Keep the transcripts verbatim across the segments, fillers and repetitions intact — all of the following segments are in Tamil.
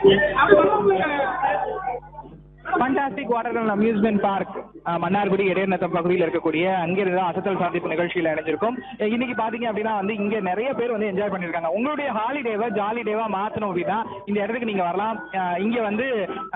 Fantastic water amusement park Mannargudi Idaiyanatham பகுதியில் இருக்கக்கூடிய அங்கிருந்து அசத்தல் சாதிப்பு நிகழ்ச்சியில் இணைஞ்சிருக்கும். இன்னைக்கு பாத்தீங்க அப்படின்னா வந்து இங்க நிறைய பேர் வந்து என்ஜாய் பண்ணிருக்காங்க. உங்களுடைய ஹாலிடேவை ஜாலி டேவா மாத்தணும் அப்படின்னா இந்த இடத்துக்கு நீங்க வரலாம். இங்க வந்து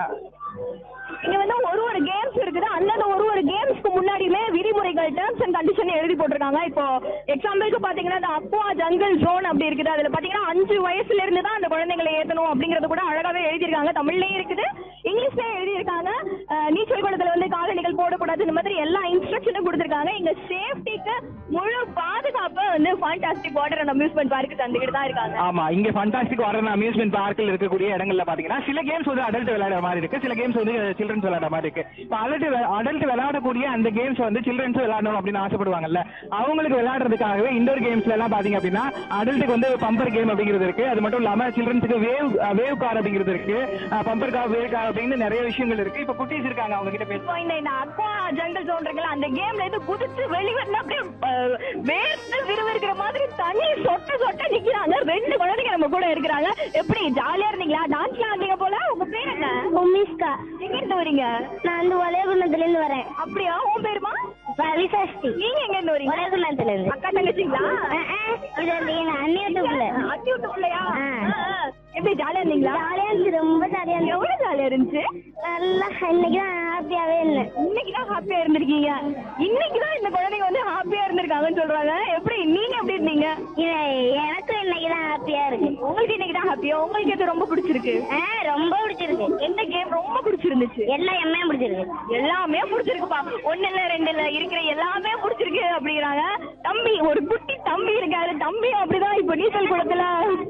இங்க வந்து ஒரு ஒரு கேம்ஸ் இருக்குது. அந்தந்த ஒரு ஒரு கேம்ஸ்க்கு முன்னாடியுமே விதிமுறைகள் டேர்ம்ஸ் அண்ட் கண்டிஷன் எழுதி போட்டிருக்காங்க. இப்போ எக்ஸாம்பிளுக்கு பாத்தீங்கன்னா இந்த அக்வா ஜங்கல் ஜோன் அப்படி இருக்குது. அதுல பாத்தீங்கன்னா அஞ்சு வயசுல இருந்து தான் அந்த குழந்தைங்களை ஏத்தணும் அப்படிங்கறது கூட அழகாவே எழுதியிருக்காங்க. தமிழ்லயும் இருக்குது, இங்கிலீஷ்லயும் எழுதியிருக்காங்க. நீச்சல் குளத்துல வந்து காலணிகள் போடக்கூடாது, இந்த மாதிரி எல்லா இன்ஸ்ட்ரக்ஷனும் கொடுத்திருக்காங்க. இங்க சேஃப்டிக்கு முழு பாதுகாப்பு வந்து fantastic water and amusement park தந்துகிட்டு தான் இருக்காங்க. ஆமா, இங்க ஃபண்டாஸ்டிக் வாட்டர் அண்ட் அம்யூஸ்மெண்ட் பார்க்கில் இருக்கக்கூடிய இடங்கள்ல பாத்தீங்கன்னா சில கேம்ஸ் வந்து அடல்ட் விளையாடுற மாதிரி இருக்கு, சில கேம்ஸ் வந்து சில்ட்ரன்ஸ் விளையாடுற மாதிரி இருக்கு. இப்போ அடல்ட் அடல்ட் விளையாடக்கூடிய அந்த கேம்ஸ் வந்து சில்ட்ரன்ஸ் விளையாடணும் அப்படின்னு ஆசைப்படுவாங்கல்ல, அவங்களுக்கு விளையாடுறதுக்காகவே இண்டோர் கேம்ஸ்ல எல்லாம் பாத்தீங்க அப்படின்னா அடல்ட்டுக்கு வந்து பம்பர் கேம் அப்படிங்கிறது இருக்கு. அது மட்டும் இல்லாம சில்ட்ரன்ஸுக்கு வேவ் வேவ் கார் அப்படிங்கிறது இருக்கு, பம்பர் கார், வேவ் கார் அப்படின்னு நிறைய விஷயங்கள் இருக்கு. இப்ப குட்டீஸ் இருக்காங்க, அவங்க கிட்ட பேசுவோம். இந்த அக்வா ஜங்கல் ஜோன் இருக்குல்ல, அந்த கேம்ல இருந்து குதிச்சு வெளிவந்து அப்படியே வேர்த்து விறுவிறுக்கிற மாதிரி தண்ணி சொட்ட சொட்ட நிக்கிறாங்க. ரெண்டு குழந்தைங்க நம்ம கூட இருக்கிறாங்க. எப்படி ஜாலியா இருந்தீங்களா? டான்ஸ்லாம் ஆடுறீங்க போல. உங்க பேர் என்ன? உமிஷ்கா. எங்க இருந்து வரீங்க? நான் வந்து வளையகுணத்துல இருந்து வரேன். அப்படியா? உன் பேருமா? விசாஸ்தி. நீங்க எங்க இருந்து வரீங்க? வளையகுணத்துல இருந்து. அக்கா தங்கச்சிங்களா? இது வந்து எங்க அண்ணியூட்டுக்குள்ள. அண்ணியூட்டுக்குள்ளயா? எப்படி ஜாலியா இருந்தீங்களா? ஜாலியா இருந்துச்சு, ரொம்ப ஜாலியா இருந்துச்சு. எவ்வளவு ஜாலியா இருந்துச்சு? நல்லா இன்னைக்குதான் ஹாப்பியாவே இல்லை. இன்னைக்குதான் ஹாப்பியா இருந்திருக்கீங்க. இன்னைக்குதான் இந்த குழந்தைங்க வந்து ஹாப்பியா இருந்திருக்காங்கன்னு சொல்றாங்க. எப்படி நீங்க எப்படி இருந்தீங்க? எனக்கும் இன்னைக்குதான் ஹாப்பியா இருக்கு. உங்களுக்கு இன்னைக்குதான் ஹாப்பியா? உங்களுக்கு எது ரொம்ப பிடிச்சிருக்கு? ரொம்ப பிடிச்சிருக்கு. எந்த கேம் ரொம்ப பிடிச்சிருந்துச்சு? எல்லா எம்மே பிடிச்சிருக்கு. எல்லாமே பிடிச்சிருக்குப்பா. ஒண்ணு இல்ல ரெண்டு இல்ல, இருக்கிற எல்லாமே பிடிச்சிருக்கு அப்படிங்கிறாங்க. தம்பி, ஒரு குட்டி தம்பி இருக்காரு. தம்பி அப்படிதான் இப்ப நீச்சல் குளத்துல.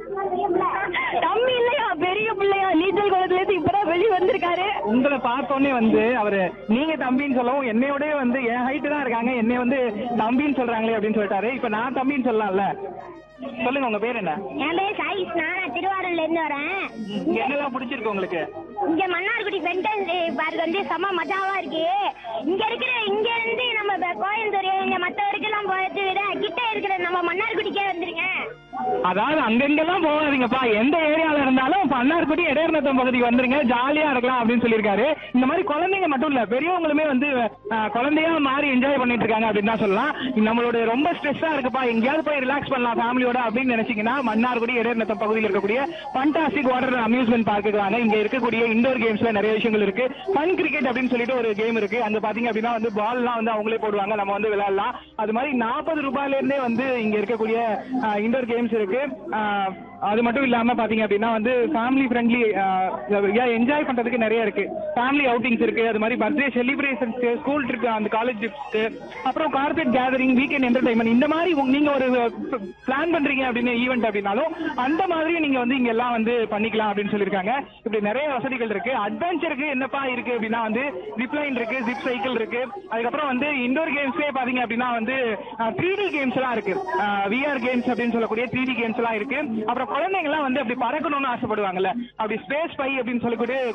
தம்பி இல்லையா, பெரிய பிள்ளையா, நீச்சல் குளத்துல இருந்து இப்பதான் வெளியே வந்திருக்காரு. உங்களை பார்த்தோன்னே வந்து அவரு நீங்க தம்பின்னு சொல்லவும் என்னையோடய வந்து என் ஹைட்டு தான் இருக்காங்க, என்னை வந்து தம்பின்னு சொல்றாங்களே அப்படின்னு சொல்லிட்டாரு. இப்ப நான் தம்பின்னு சொல்லலாம்ல. சொல்லுங்க, உங்க பேர் என்ன? என் பேர் சாயிஸ். நான் திருவாரூர்ல இருந்து வரேன். இங்க என்னெல்லாம் பிடிச்சிருக்கு உங்களுக்கு? இங்க மன்னார்குடி பென்டன்ஸ் பார்க் வந்து செம மஜாவா இருக்கு. இங்க இருக்கிற இங்க இருந்து நம்ம கோயம்புத்தூர் இங்க மற்றவருக்கு எல்லாம் போயது விட கிட்ட இருக்கிற நம்ம மன்னார்குடிக்கே வந்துருங்க. அதாவது அங்கெங்கெல்லாம் போகாதீங்கப்பா, எந்த ஏரியால இருந்தாலும் மன்னார்குடி இடையநத்தம் பகுதிக்கு வந்துருங்க, ஜாலியா இருக்கலாம் அப்படின்னு சொல்லியிருக்காரு. இந்த மாதிரி குழந்தைங்க மட்டும் இல்ல, பெரியவங்களுமே வந்து குழந்தையா மாறி என்ஜாய் பண்ணிட்டு இருக்காங்க அப்படின்னு தான் சொல்லலாம். நம்மளோட ரொம்ப ஸ்ட்ரெஸ்ஸா இருக்குப்பா, எங்கேயாவது போய் ரிலாக்ஸ் பண்ணலாம் ஃபேமிலியோட அப்படின்னு நினைச்சீங்கன்னா மன்னார்குடி இடையநத்தம் பகுதியில் இருக்கக்கூடிய ஃபண்டாஸ்டிக் வாட்டர் அம்யூஸ்மெண்ட் பார்க்குக்கு வாங்க. இங்க இருக்கக்கூடிய இண்டோர் கேம்ஸ்ல நிறைய விஷயங்கள் இருக்கு. ஃபன் கிரிக்கெட் அப்படின்னு சொல்லிட்டு ஒரு கேம் இருக்கு. அங்க பாத்தீங்க அப்படின்னா வந்து பால் எல்லாம் வந்து அவங்களே போடுவாங்க, நம்ம வந்து விளையாடலாம். அது மாதிரி நாற்பது ரூபாயில இருந்தே வந்து இங்க இருக்கக்கூடிய இண்டோர் கேம்ஸ் இருக்கு. அது மட்டும் இல்லாம பாத்தீங்க அப்படின்னா வந்து ஃபேமிலி ஃப்ரெண்ட்லி என்ஜாய் பண்றதுக்கு நிறைய இருக்கு. ஃபேமிலி அவுட்டிங்ஸ் இருக்கு, அது மாதிரி பர்த்டே செலிப்ரேஷன்ஸ், ஸ்கூல் ட்ரிப், அந்த காலேஜ் ட்ரிப்ஸ், அப்புறம் கார்பரேட் கேதரிங், வீக்கெண்ட் என்டர்டைன்மெண்ட், இந்த மாதிரி நீங்க ஒரு பிளான் பண்றீங்க அப்படின்னு ஈவெண்ட் அப்படின்னாலும் அந்த மாதிரி நீங்க வந்து இங்க எல்லாம் வந்து பண்ணிக்கலாம் அப்படின்னு சொல்லியிருக்காங்க. இப்படி நிறைய வசதிகள் இருக்கு. அட்வென்ச்சருக்கு என்னப்பா இருக்கு அப்படின்னா வந்து ஜிப்லைன் இருக்கு, ஜிப் சைக்கிள் இருக்கு. அதுக்கப்புறம் வந்து இண்டோர் கேம்ஸ்லேயே பாத்தீங்க அப்படின்னா வந்து த்ரீ டி கேம்ஸ் எல்லாம் இருக்கு, விஆர் கேம்ஸ் அப்படின்னு சொல்லக்கூடிய த்ரீ டி கேம்ஸ் எல்லாம் இருக்கு. அப்புறம் குழந்தைங்க எல்லாம் வந்து அப்படி பறக்கணும்னு ஆசைப்படுவாங்கல்ல, அப்படி ஸ்பேஸ் பை அப்படின்னு சொல்லக்கூடிய